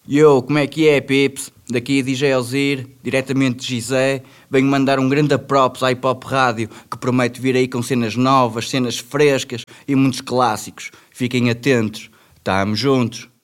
Yo, como é que é, Pips? Daqui DJ Alzir, diretamente de Gizé. Venho mandar um grande props à Hip Hop Rádio, que promete vir aí com cenas novas, cenas frescas e muitos clássicos. Fiquem atentos. Tamo juntos.